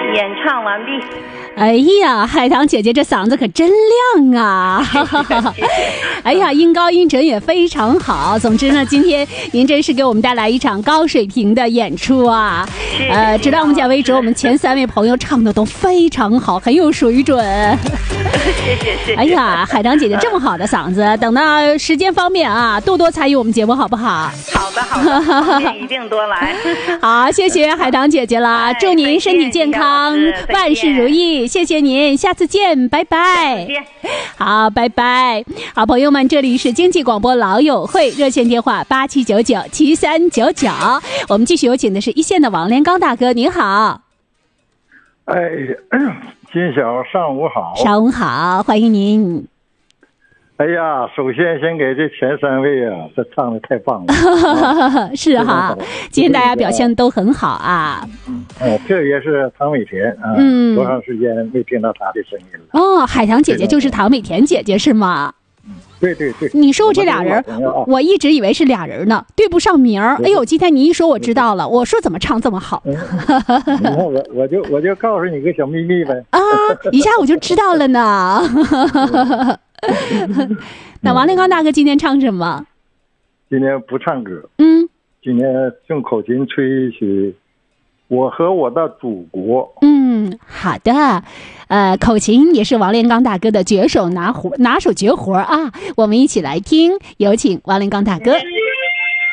演唱完毕。 哎呀，海棠姐姐这嗓子可真亮啊！哎呀，音高音准也非常好。总之呢，今天您真是给我们带来一场高水平的演出啊！直到目前为止，我们前3位朋友唱的都非常好，很有水准。 谢谢。 哎呀，海棠姐姐这么好的嗓子，等到时间方面啊，多多参与我们节目好不好？ 好的，一定多来。 好，谢谢海棠姐姐啦，祝您身体健康，万事如意。谢谢您，下次见，拜拜。好，拜拜。好，朋友们，这里是经济广播老友会，热线电话87997399。我们继续有请的是一线的王连刚大哥，您好。 哎，金晓，上午好。 上午好，欢迎您。 哎呀，首先先给这前3位啊，这唱的太棒了。 是哈，今天大家表现都很好啊。 特别是唐美田啊，多长时间没听到她的声音了。 哦，海棠姐姐就是唐美田姐姐是吗？ 对。 你说这俩人，我一直以为是俩人呢，对不上名儿。哎呦，今天你一说我知道了，我说怎么唱这么好？ 我就告诉你个小秘密呗。 啊，一下我就知道了呢。那王连刚大哥今天唱什么？ 今天不唱歌。今天用口琴吹一曲《我和我的祖国》。 好的。口琴也是王连刚大哥的拿手绝活啊，我们一起来听，有请王连刚大哥。